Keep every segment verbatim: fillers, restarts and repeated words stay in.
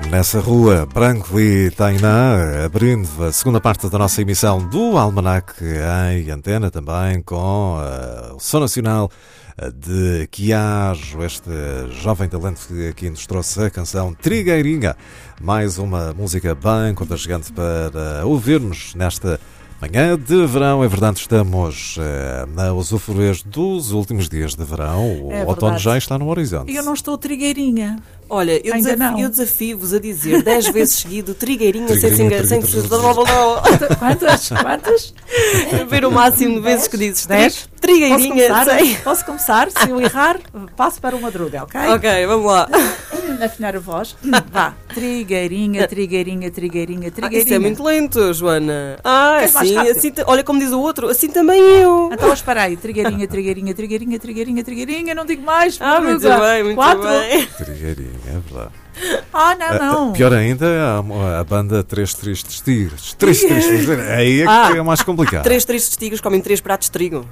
Nessa rua, Branco e Tainá, abrindo a segunda parte da nossa emissão do Almanac em antena, também com uh, o Som Nacional de Quiajo, este jovem talento que aqui nos trouxe a canção Trigueirinha, mais uma música bem contagiante para ouvirmos nesta manhã de verão. É verdade, estamos uh, na usufruir dos últimos dias de verão, o é outono já está no horizonte. E eu não estou trigueirinha. Olha, eu, desafio, eu desafio-vos a dizer dez vezes seguido Trigueirinha, trigueirinha sem se enganar. Quantas? Quantas? Ver o máximo de vezes que dizes dez. Trigueirinha. Posso começar? Posso começar? Se eu errar, passo para o Madruga, ok? Ok, vamos lá. Afinar a voz. Vá. Trigueirinha, trigueirinha, trigueirinha, trigueirinha. Ah, isso é muito lento, Joana. Ah, Queres assim, assim, olha como diz o outro, assim também eu. Então espera aí. Trigueirinha, trigueirinha, trigueirinha, trigueirinha, trigueirinha. Não digo mais. Ah, muito bem, muito Quatro. bem. Trigueirinha, é verdade. Ah, não, não. A, a, pior ainda, a, a banda Três Tristes Tigres. Três Tristes, aí é que ah, é mais complicado. Três Tristes Tigres comem três pratos de trigo.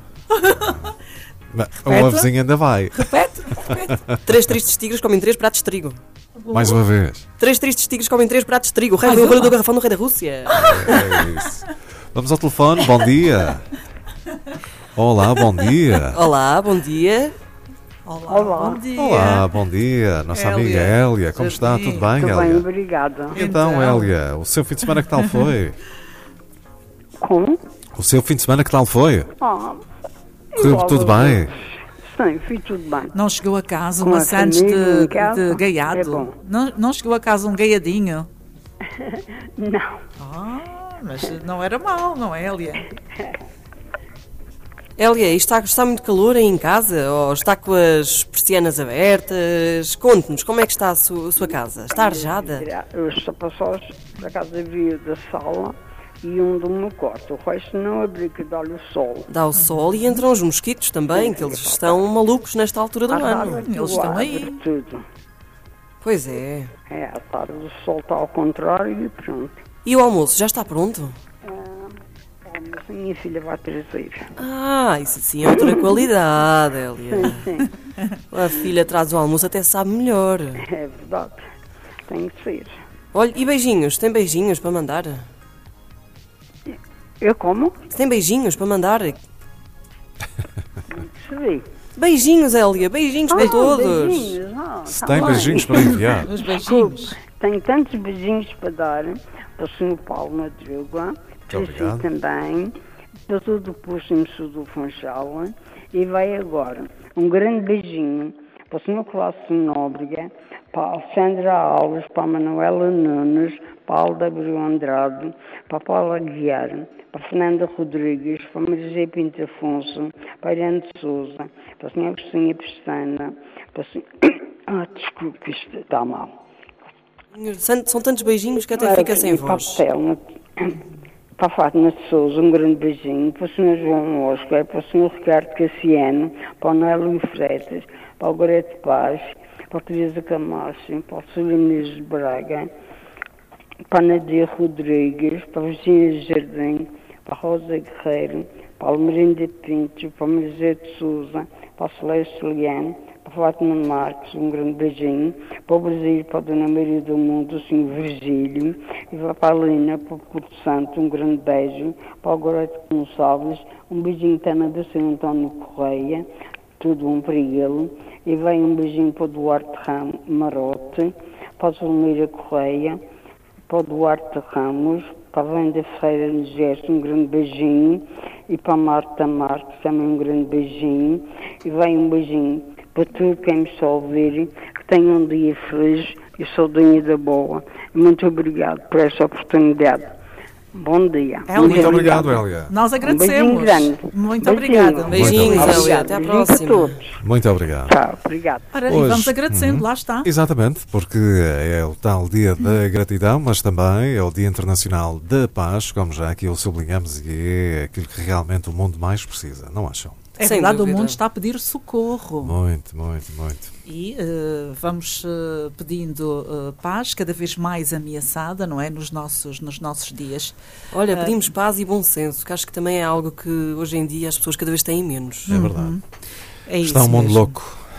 Uma vizinha ainda vai. Repete, repete. Três tristes tigres comem três pratos de trigo. Mais uma vez. Três tristes tigres comem três pratos de trigo. O rei do garrafão do rei da Rússia. É isso. Vamos ao telefone, bom dia. Olá, bom dia. Olá, bom dia. Olá, Olá, bom dia. Olá, bom dia. Nossa Hélia. amiga Hélia, como está? Tudo bem, Tudo Hélia? bem, obrigada. Então, Então. Hélia, o seu fim de semana que tal foi? Como? O seu fim de semana que tal foi? Ah, Correu igual tudo aos bem? outros. Sim, fui tudo bem. Não chegou a casa Com uma a Santos família de, em casa, de gaiado? é bom. Não, não chegou a casa um gaiadinho? Não. Ah, mas não era mau, não é, Hélia? Hélia, está, está muito calor aí em casa? Ou está com as persianas abertas? Conte-nos, como é que está a sua, a sua casa? Está arejada? Os sapaçós da casa veio da sala e um do meu quarto. O resto não abri, que dá-lhe o sol. Dá o sol e entram os mosquitos também, que eles estão malucos nesta altura do À ano. tarde, Eles tu estão abre aí. tudo. Pois é. É, à tarde o sol está ao contrário e pronto. E o almoço, já está pronto? Ah, mas a minha filha vai trazer. Ah, isso sim é outra qualidade, Hélia. Sim, sim. A filha traz o almoço, até sabe melhor. É verdade. Tem que ser. Olha, e beijinhos? Tem beijinhos para mandar? Eu como? Tem beijinhos para mandar? Percebi. Beijinhos, Hélia, beijinhos para Ah, todos. beijinhos. Ah, Se tá tem bem. beijinhos para enviar. Os beijinhos. Tenho tantos beijinhos para dar para o senhor Paulo Madruga, para si obrigado. também, para todo o posto em do Funchal. E vai agora um grande beijinho para o senhor Cláudio Nóbrega, para a Alexandra Alves, para a Manuela Nunes, para a Alda Abreu Andrade, para a Paula Guiar, para a Fernanda Rodrigues, para a Maria Pinto Afonso, para a Irene de Souza, para a senhora Cristina Pestana, para a senhora... Ah, desculpe, isto está mal. São, são tantos beijinhos que até fica sem voz. Para a Telma, para a Fátima de Souza, um grande beijinho. Para o senhor João Oscar, para o senhor Ricardo Cassiano, para o Nélio Freitas, para o Goreto Paz, para a Teresa Camacho, para o senhor Inês de Braga, para a Nadia Rodrigues, para a Virginia Jardim, para a Rosa Guerreiro, para a Almerinda Pinto, para a Maria de Souza, para a Celeste Leão, para a Fátima Marques, um grande beijinho, para o Brasil, para a Dona Maria do Mundo, o senhor Virgílio, e para a Lina, para o Porto Santo, um grande beijo, para o Goreto Gonçalves, um beijinho também do senhor António Correia, tudo um para ele, e vem um beijinho para o Duarte Ramos Marote, para a Zulmeira Correia, para o Duarte Ramos, para a Wanda Ferreira no Gesto, um grande beijinho, e para a Marta Marques, também um grande beijinho, e vem um beijinho para tudo quem me está a ouvir, que tenham um dia feliz e saudinha da boa. Muito obrigado por esta oportunidade. Bom dia. Hélia. Muito obrigado, Hélia. Nós Um agradecemos. beijinho grande. Muito Beijinho. obrigada. Beijinhos, Muito Hélia, até à Beijinho próxima. para todos. Muito obrigado. Tchau, obrigado. Ora, e Hoje- vamos agradecendo, Uhum. lá está. Exatamente, porque é o tal dia da gratidão, mas também é o Dia Internacional da Paz, como já aqui o sublinhamos, e é aquilo que realmente o mundo mais precisa, não acham? É Sem verdade, dúvida. o mundo está a pedir socorro. Muito, muito, muito. E eh, vamos eh, pedindo eh, paz, cada vez mais ameaçada, não é? Nos nossos, nos nossos dias. Olha, pedimos paz e bom senso, que acho que também é algo que hoje em dia as pessoas cada vez têm menos. É verdade. É Está isso um mundo mesmo. louco.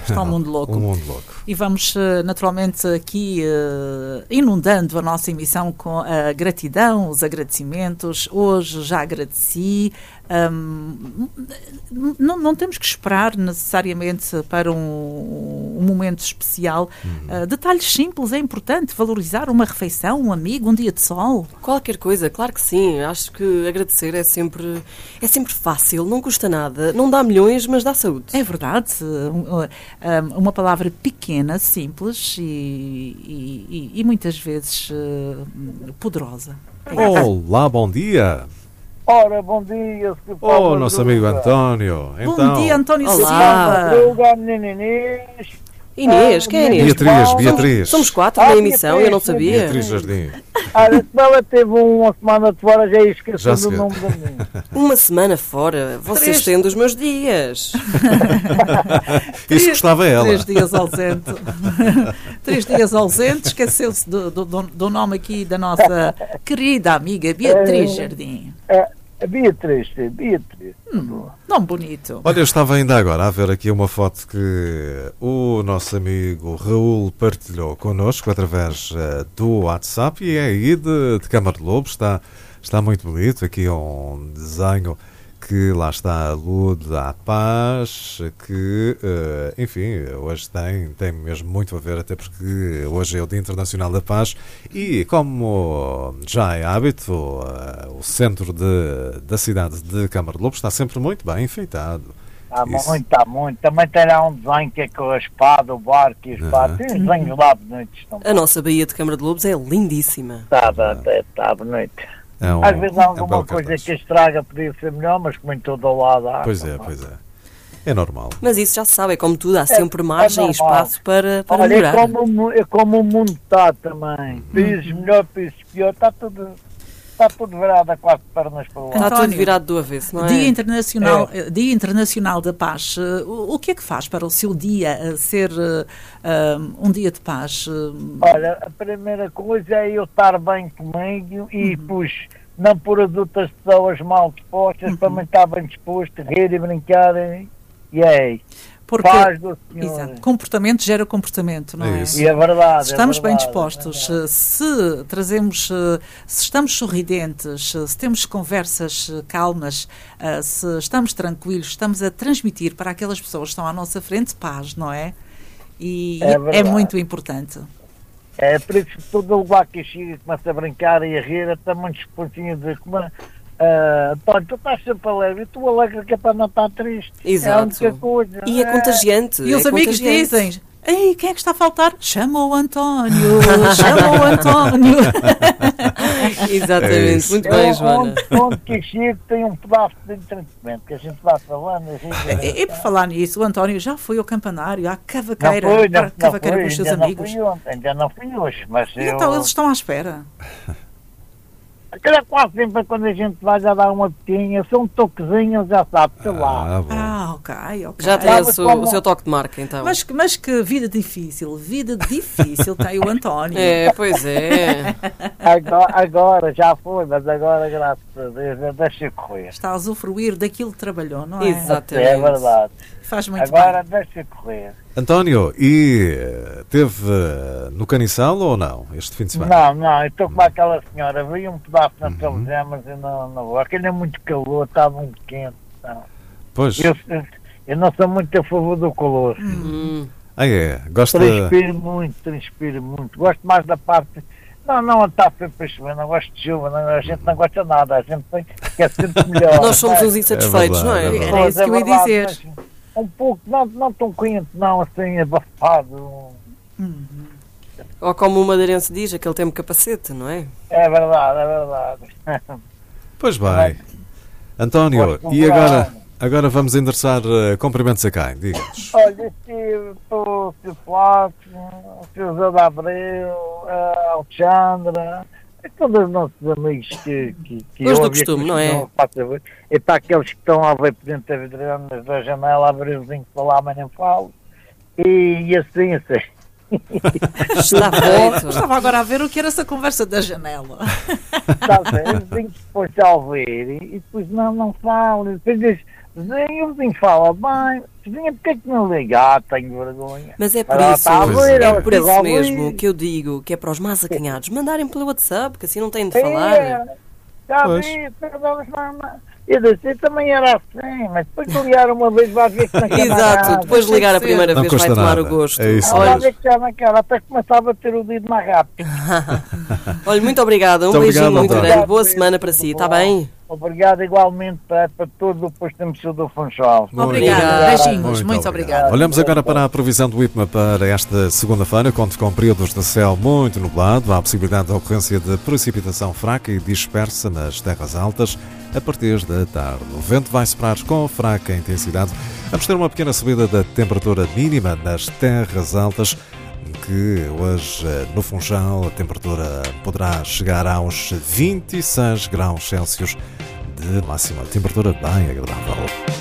Está o mundo louco. O mundo louco. E vamos, naturalmente, aqui uh, inundando a nossa emissão com a gratidão, os agradecimentos. Hoje já agradeci. Um, não, não temos que esperar necessariamente para um, um momento especial. Uhum. Uh, detalhes simples, é importante valorizar uma refeição, um amigo, um dia de sol. Qualquer coisa, claro que sim. Acho que agradecer é sempre, é sempre fácil, não custa nada. Não dá milhões, mas dá saúde. É verdade. Uma palavra pequena, simples e, e, e muitas vezes uh, poderosa. Olá, bom dia. Ora, bom dia. Oh, nosso amigo António. Bom então... dia, António Olá. Silva. Menina Inês. Inês, quem é Inês? Beatriz, Beatriz. Somos quatro Ah, na emissão, Beatriz, eu não sabia. Beatriz Jardim. Olha, como ela teve uma semana de fora, já Já esqueceu se- do nome da minha. Uma semana fora, vocês Três. têm dos meus dias. Isso gostava ela. Três dias ausente. Três dias ausente, esqueceu-se do, do, do- do nome aqui da nossa querida amiga Beatriz Jardim. É, a Beatriz, sim, Beatriz. Hum, nome bonito. Olha, eu estava ainda agora a ver aqui uma foto que o nosso amigo Raul partilhou connosco através uh, do WhatsApp e é aí de, de Câmara de Lobos. Está, está muito bonito. Aqui um desenho que lá está a Lude à Paz, que, uh, enfim, hoje tem, tem mesmo muito a ver, até porque hoje é o Dia Internacional da Paz e, como já é hábito, uh, o centro de, da cidade de Câmara de Lobos está sempre muito bem enfeitado. Está Isso. muito, está muito. Também tem lá um desenho que é com a espada, o barco e a espada. Uhum. Tem uns desenhos lá bonitos também. A nossa Baía de Câmara de Lobos é lindíssima. Está, está, está, está bonito. É um, Às vezes há é um alguma belo coisa cartaz. que estraga, podia ser melhor, mas como em todo o lado há. Pois é, pois é. É normal. Mas isso já se sabe, é como tudo, há sempre margem é e normal. espaço para, para Olha, é melhorar. como, o mu- é como o mundo está também. Países melhor, países pior, está tudo, está tudo virado a quatro pernas para o lado. Está António, tudo virado do avesso, não é? Dia Internacional, Dia Internacional da Paz. Uh, O, o que é que faz para o seu dia uh, ser uh, um, um dia de paz? Uh, Olha, a primeira coisa é eu estar bem comigo e, Uhum. pois, não pôr as outras pessoas mal dispostas, Uhum. para mim estar bem disposto, rir e brincar e, e é Porque paz do Senhor. exato, comportamento gera comportamento, não É é? isso. E é verdade. Se estamos é bem verdade, dispostos, é verdade. se trazemos, eh, se estamos sorridentes, eh, se temos conversas eh, calmas, eh, se estamos tranquilos, estamos a transmitir para aquelas pessoas que estão à nossa frente paz, não é? E É é, verdade. muito importante. É por isso que todo lugar que chega e começa a brincar e a rir, até muitos pontinhos de como. Uh, António, tu estás sempre alegre, tu alegre que é para não estar triste. Exato. É a única coisa. E é contagiante. E os é amigos contagiante. dizem: ei, quem é que está a faltar? Chama o António, chama o António. É Exatamente, isso. muito É bem, Joana. onde, onde que chega tem um pedaço de entretenimento, que a gente vai falando. A gente, E, e por falar nisso, o António já foi ao campanário, à não cavaqueira, fui, para não, a não cavaqueira fui, com os seus ainda amigos. Não fui ontem, ainda não fui hoje, mas E eu... então eles estão à espera. Aquela quase sempre quando a gente vai já dar uma petinha, são um toquezinho, já sabe, sei lá. Ah, bom. Ah, ok, ok. Já tem Ah, o mas seu, como- o seu toque de marca, então. Mas, que- mas que vida difícil, vida difícil tem o António. É, pois é. Agora, agora já foi, mas agora, graças a Deus, já deixa correr. Está a usufruir daquilo que trabalhou, não é? Exatamente. É verdade. Faz muito Agora bem. deixa correr. António, e eh, teve eh, no Caniçal ou não este fim de semana? Não, não, eu estou como aquela senhora, vi um pedaço na televisão, mas eu não, não vou. Aquilo é muito calor, está muito quente. Não. Pois. Eu, eu não sou muito a favor do calor. Hum. Ah, é? Gosta. Transpiro muito, transpiro muito. Gosto mais da parte. Não, não está sempre para chover, não gosto de chuva, não, a gente não gosta de nada, a gente tem, quer sempre melhor. Nós somos não é? uns insatisfeitos, É não verdade, é? é verdade. Era isso que eu ia verdade, dizer. mas um pouco, não, não tão quente, não, assim, abafado. Ou como o madeirense diz, aquele tem um capacete, não é? É verdade, é verdade. Pois bem. António, Gosto do e agora, verão. agora vamos endereçar eh, cumprimentos a quem? Diga-nos. Olha, estou o seu Flávio, o seu Zé da Abreu, a Alexandra, e todos os nossos amigos que, que, que Os do ouvem, costume, que não é? estão a fazer- E para aqueles que estão a ver por dentro da vidreira da janela, a abrir o vinho para lá, mas não falo. E, e assim, assim. Está feito. Estava agora a ver o que era essa conversa da janela. Está a ver? Os vinhos depois a ouvir e, e depois não, não falo. E depois diz, vizinho, o vizinho fala bem, vizinha, porque é que não liga? Ah, tenho vergonha. Mas é por Ela isso, está a ver, é ela por esteve isso a mesmo ouvir. que eu digo que é para os mais acanhados mandarem pelo WhatsApp, que assim não têm de É, falar. já Pois. vi, perdão, mas eu disse, eu também era assim, mas depois de ligar uma vez vai ver que não quer mais Exato, nada. depois de ligar a primeira Não vez vai custa tomar nada. o gosto. É isso Ela vai Olha, ver que já na cara, até começava a ter o dedo mais rápido. olha, muito obrigada, um Muito beijinho obrigado, muito António. grande, boa semana para si, está bem? Obrigado igualmente para, para todo o posto de emissão do Funchal. Muito Obrigada, obrigado. beijinhos, muito, obrigada. Olhamos agora para a previsão do I P M A para esta segunda-feira, conto com períodos de céu muito nublado. Há a possibilidade da ocorrência de precipitação fraca e dispersa nas terras altas a partir da tarde. O vento vai soprar com fraca intensidade. Vamos ter uma pequena subida da temperatura mínima nas terras altas, que hoje no Funchal a temperatura poderá chegar aos vinte e seis graus Celsius de máxima temperatura bem agradável.